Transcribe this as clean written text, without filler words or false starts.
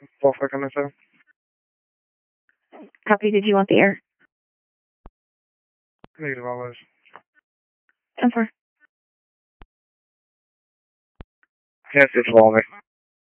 What can I say? Copy, did you want the air? Negative always. 10-4. Yes, it's Walter.